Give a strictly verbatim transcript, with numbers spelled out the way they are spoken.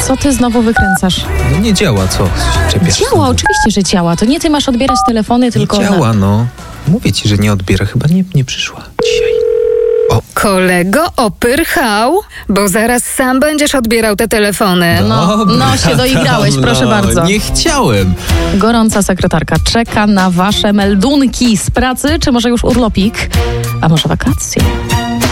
Co ty znowu wykręcasz? No nie działa, co? Czepiasz Działa, znowu. oczywiście, że działa. To nie ty masz odbierać telefony, tylko... Nie działa, no. Mówię ci, że nie odbiera. Chyba nie, nie przyszła dzisiaj. Kolego, opyrchał, bo zaraz sam będziesz odbierał te telefony. No, no się doigrałeś, proszę no, bardzo. Nie chciałem. Gorąca sekretarka czeka na wasze meldunki z pracy, czy może już urlopik, a może wakacje?